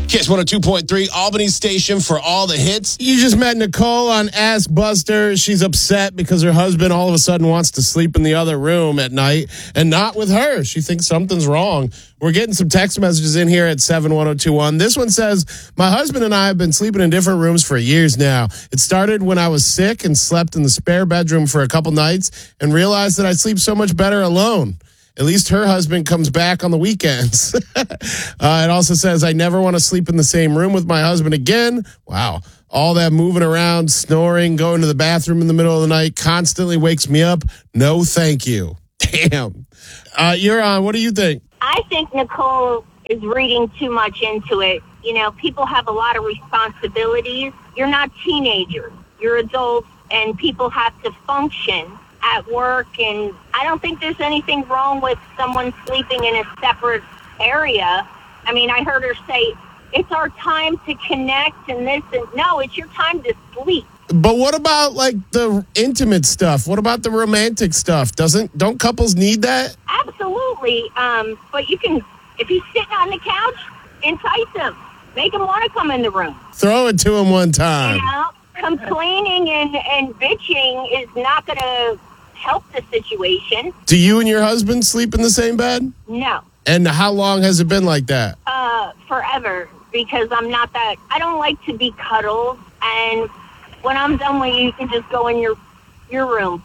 Kiss 102.3, Albany station for all the hits. You just met Nicole on Ask Buster. She's upset because her husband all of a sudden wants to sleep in the other room at night and not with her. She thinks something's wrong. We're getting some text messages in here at 71021. This one says, my husband and I have been sleeping in different rooms for years now. It started when I was sick and slept in the spare bedroom for a couple nights and realized that I sleep so much better alone. At least her husband comes back on the weekends. It also says, I never want to sleep in the same room with my husband again. Wow. All that moving around, snoring, going to the bathroom in the middle of the night constantly wakes me up. No, thank you. Damn. You're on. What do you think? I think Nicole is reading too much into it. You know, people have a lot of responsibilities. You're not teenagers. You're adults, and people have to function at work, and I don't think there's anything wrong with someone sleeping in a separate area. I mean, I heard her say, it's our time to connect and this, and no, it's your time to sleep. But what about like the intimate stuff? What about the romantic stuff? Don't couples need that? Absolutely. But you can, if he's sitting on the couch, entice him. Make him want to come in the room. Throw it to him one time. You know, complaining and bitching is not going to help the situation. Do you and your husband sleep in the same bed? No. And how long has it been like that? Forever, because I'm not that, I don't like to be cuddled, and when I'm done with you can just go in your room.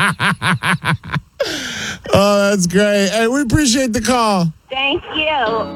Oh, that's great. Hey, we appreciate the call. Thank you.